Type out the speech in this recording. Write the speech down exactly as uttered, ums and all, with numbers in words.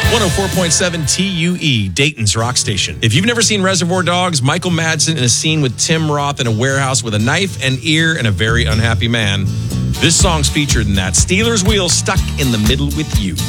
one oh four point seven T U E, Dayton's rock station. If you've never seen Reservoir Dogs, Michael Madsen in a scene with Tim Roth in a warehouse with a knife, an ear, and a very unhappy man. This song's featured in that. Steelers Wheel, Stuck in the Middle with You.